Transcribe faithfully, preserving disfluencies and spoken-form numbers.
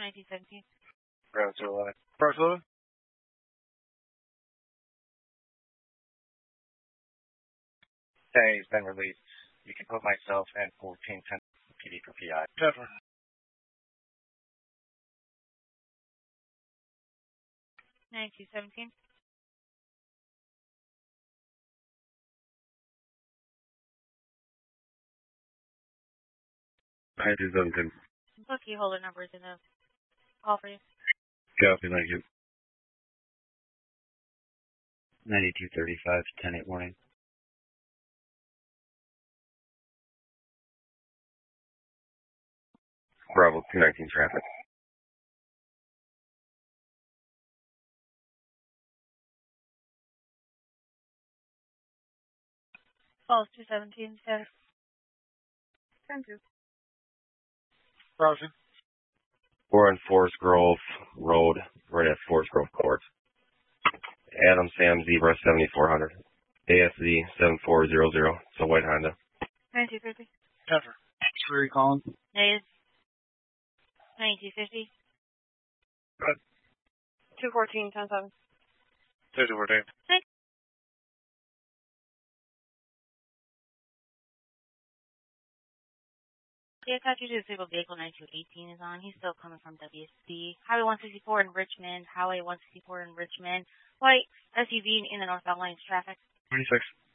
nineteen seventeen. Ground zero eleven. Barcelona? Hey, he's been released. You can put myself and fourteen ten P D for P I. Denver. nineteen seventeen. nineteen seventeen. What key holder numbers in the call for you? Copy, thank you. ninety-two thirty-five, ten eight warning. Bravo two nineteen traffic. Falls two seventeen, sir. Thank you. Browsing. We're on Forest Grove Road, right at Forest Grove Court. Adam Sam Zebra seventy-four hundred. A S Z seven four zero zero. It's a white Honda. nineteen fifty. Denver. Three calling. Nays. nineteen fifty. Good. two fourteen, ten seven. thirty fourteen. Thanks. The Apache disabled vehicle ninety-two eighteen is on. He's still coming from W C. Highway one sixty-four in Richmond. Highway one sixty-four in Richmond. White S U V in the northbound lanes traffic. twenty-six.